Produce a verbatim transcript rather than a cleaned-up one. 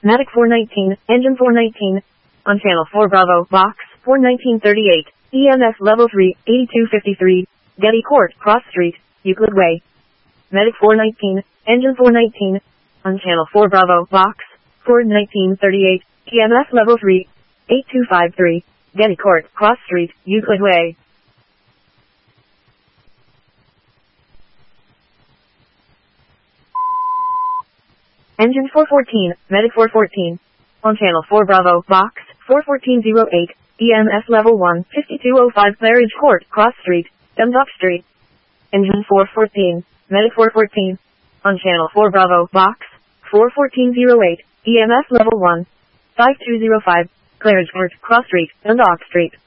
Matic four nineteen, Engine four nineteen. On Channel four Bravo, Box four nineteen thirty-eight, E M S Level three, eighty-two fifty-three, Getty Court, Cross Street, Euclid Way. Medic four nineteen, Engine four nineteen. On Channel four Bravo, Box four nineteen thirty-eight, E M S Level three, eighty-two fifty-three, Getty Court, Cross Street, Euclid Way. Engine four fourteen, Medic four fourteen. On Channel four Bravo, Box four fourteen oh eight, E M S Level one, fifty-two oh five, Claridge Court, Cross Street, Dundalk Street. Engine four fourteen, Medic four fourteen. On Channel four Bravo, Box four fourteen oh eight, E M S Level one, five two oh five, Claridge Court, Cross Street, Dundalk Street.